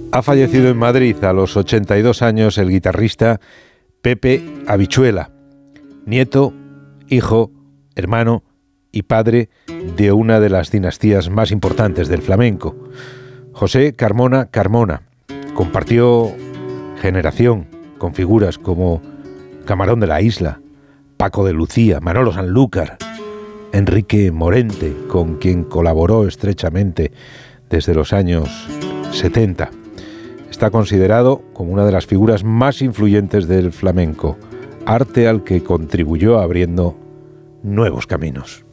Ha fallecido en Madrid a los 82 años el guitarrista Pepe Habichuela, nieto, hijo, hermano y padre de una de las dinastías más importantes del flamenco. José Carmona Carmona compartió generación con figuras como Camarón de la Isla, Paco de Lucía, Manolo Sanlúcar, Enrique Morente, con quien colaboró estrechamente desde los años 70. Está considerado como una de las figuras más influyentes del flamenco, arte al que contribuyó abriendo nuevos caminos.